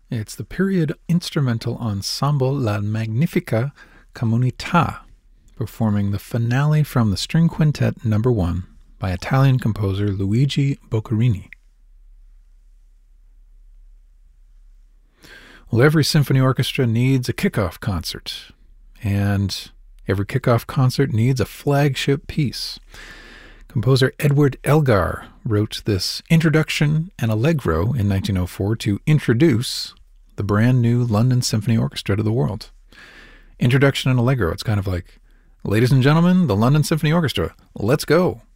It's the period instrumental ensemble La Magnifica Comunità, performing the finale from the String Quintet No. 1 by Italian composer Luigi Boccherini. Well, every symphony orchestra needs a kickoff concert, and every kickoff concert needs a flagship piece. Composer Edward Elgar wrote this introduction and allegro in 1904 to introduce the brand new London Symphony Orchestra to the world. Introduction and allegro, it's kind of like, ladies and gentlemen, the London Symphony Orchestra, let's go.